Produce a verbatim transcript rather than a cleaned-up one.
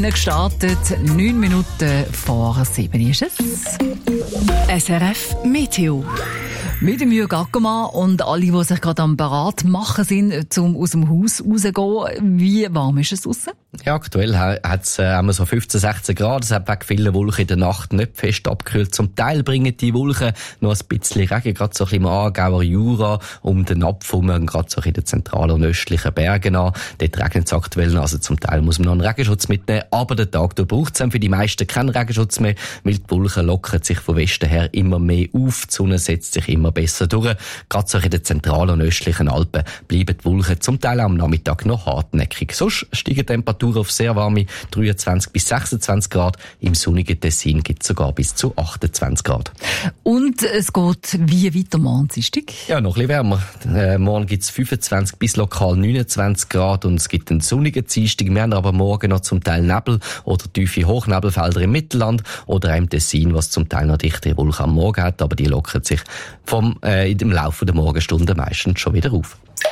gestartet. Neun Minuten vor sieben ist es. S R F Meteo. Mit dem Jürg Ackermann und alle, die sich gerade am Parat machen sind, um aus dem Haus rauszugehen. Wie warm ist es draussen? Ja, aktuell hat es äh, so fünfzehn, sechzehn Grad. Es hat wegen vielen Wolken in der Nacht nicht fest abgekühlt. Zum Teil bringen die Wolken noch ein bisschen Regen, gerade so ein bisschen im Aargauer Jura, um den Napf herum, gerade so in den zentralen und östlichen Bergen an. Dort regnet es aktuell noch. Also zum Teil muss man noch einen Regenschutz mitnehmen. Aber den Tag braucht es für die meisten keinen Regenschutz mehr, weil die Wolken lockern sich von Westen her immer mehr auf. Die Sonne setzt sich immer besser durch. Gerade so in den zentralen und östlichen Alpen bleiben die Wolken zum Teil am Nachmittag noch hartnäckig. Sonst steigen die Temperaturen auf sehr warme dreiundzwanzig bis sechsundzwanzig Grad. Im sonnigen Tessin gibt es sogar bis zu achtundzwanzig Grad. Und es geht wie weiter morgen Dienstag? Ja, noch ein bisschen wärmer. Äh, morgen gibt es fünfundzwanzig bis lokal neunundzwanzig Grad und es gibt einen sonnigen Dienstag. Wir haben aber morgen noch zum Teil Nebel oder tiefe Hochnebelfelder im Mittelland oder auch im Tessin, was zum Teil noch dichtere Wolken am Morgen hat, aber die lockern sich vom, äh, im Laufe der Morgenstunden meistens schon wieder auf.